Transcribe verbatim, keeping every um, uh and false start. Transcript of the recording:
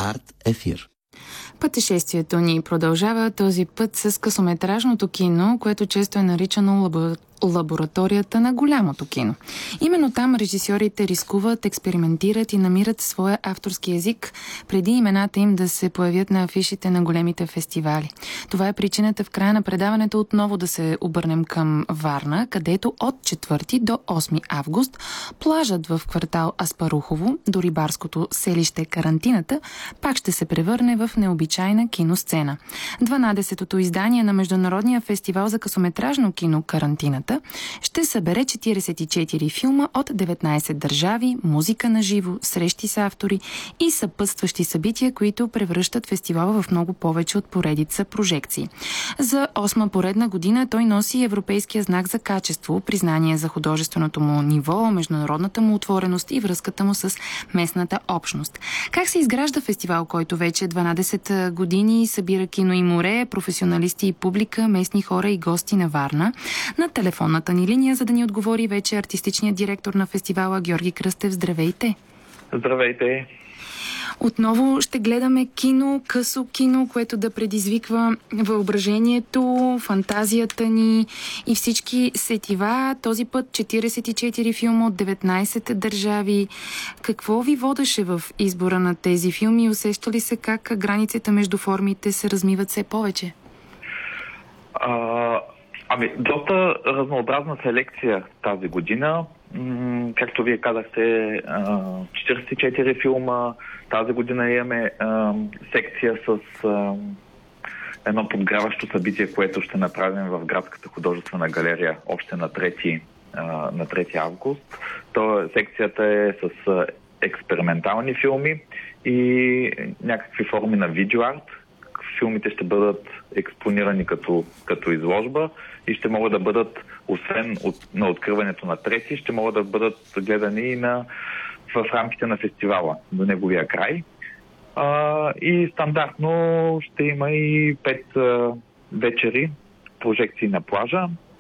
Арт Ефир. Пътешествието ни продължава този път с късометражното кино, което често е наричано лабо... лабораторията на голямото кино. Именно там режисьорите рискуват, експериментират и намират своя авторски език, преди имената им да се появят на афишите на големите фестивали. Това е причината в края на предаването отново да се обърнем към Варна, където от четвърти до осми август плажът в квартал Аспарухово до рибарското селище Карантината пак ще се превърне в необичайна киносцена. дванадесетото издание на Международния фестивал за късометражно кино Карантината ще събере четиридесет и четири филма от деветнадесет държави, музика на живо, срещи с автори и съпътстващи събития, които превръщат фестивала в много повече от поредица прожекции. За осма поредна година той носи европейския знак за качество, признание за художественото му ниво, международната му отвореност и връзката му с местната общност. Как се изгражда фестивал, който вече дванадесет години събира кино и море, професионалисти и публика, местни хора и гости на Варна? На телефонната ни линия, за да ни отговори вече артистичният директор на фестивала Георги Кръстев. Здравейте! Здравейте! Отново ще гледаме кино, късо кино, което да предизвиква въображението, фантазията ни и всички сетива. Този път четиридесет и четири филма от деветнадесет държави. Какво ви водеше в избора на тези филми? Усеща ли се как границите между формите се размиват все повече? А... Ами, доста разнообразна селекция тази година. М- както вие казахте, а, четиридесет и четири филма. Тази година имаме а, секция с а, едно подграващо събитие, което ще направим в Градската художествена галерия още на трети, а, на трети август. То, секцията е с а, експериментални филми и някакви форми на видеоарт. Филмите ще бъдат експонирани като, като изложба и ще могат да бъдат, освен от, на откриването на трети, ще могат да бъдат гледани и на, в рамките на фестивала до неговия край. А, и стандартно ще има и пет а, вечери, прожекции на плажа.